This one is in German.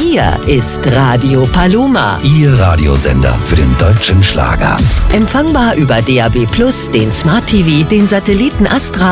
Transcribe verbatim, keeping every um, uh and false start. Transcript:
Hier ist Radio Paloma. Ihr Radiosender für den deutschen Schlager. Empfangbar über D A B plus, den Smart T V, den Satelliten Astra